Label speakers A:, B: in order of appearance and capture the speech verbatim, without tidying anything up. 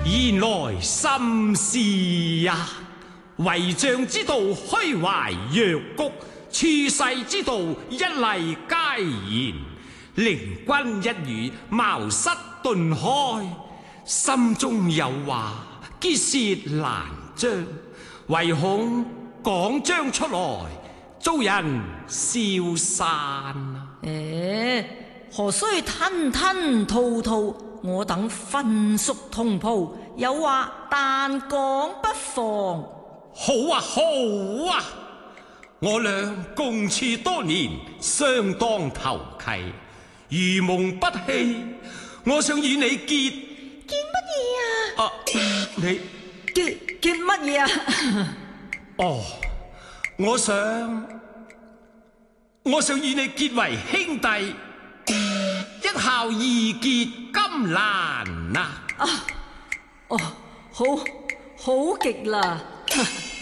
A: 原來甚是呀！為將之道，虛懷若谷；處世之道，一例皆言。靈君一語，茅塞頓開。心中有話，結舌難張，唯恐講將出來，遭人笑散。
B: 誒，何須吞吞吐吐？我等分屬同袍，有話但講不妨。
A: 好啊，好啊！我倆共處多年，相當投契。如夢不棄，我想與你結
B: 結乜嘢啊？
A: 啊，你
B: 結結乜嘢啊？
A: 哦，我想我想與你結為兄弟，一孝二結金蘭啊！
B: 啊，哦，好，好極啦！